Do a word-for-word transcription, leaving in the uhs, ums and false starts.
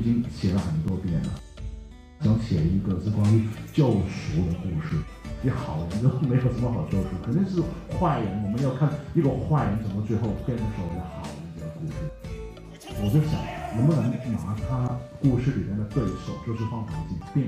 经写了很多遍了，想写一个是关于救赎的故事。你好人就没有什么好救赎，肯定是坏人，我们要看一个坏人怎么最后变成所谓的好人的故事。我就想，能不能拿他故事里面的对手，就是方唐镜，变